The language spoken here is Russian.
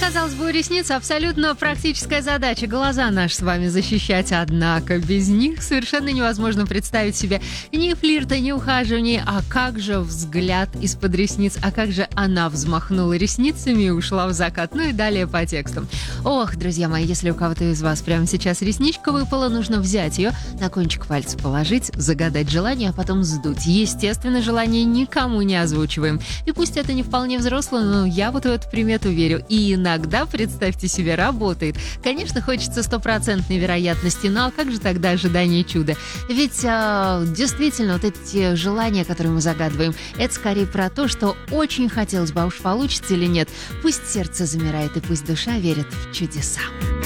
казалось бы, у ресниц абсолютно практическая задача глаза наши с вами защищать, однако без них совершенно невозможно представить себе ни флирта, ни ухаживания. А как же взгляд из-под ресниц, а как же она взмахнула ресницами и ушла в закат. Ну и далее по тексту. Ох, друзья мои, если у кого-то из вас прямо сейчас ресничка выпала, нужно взять ее, на кончик пальца положить, загадать желание, а потом сдуть. Естественно, желание никому не озвучиваем. И пусть это не вполне взрослое, но я вот в эту примету верю. И иногда, представьте себе, работает. Конечно, хочется стопроцентной вероятности, но а как же тогда ожидание чуда? Ведь действительно, вот эти желания, которые мы загадываем, это скорее про то, что очень хотелось бы, а уж получится или нет. Пусть сердце замирает и пусть душа верит в чудеса.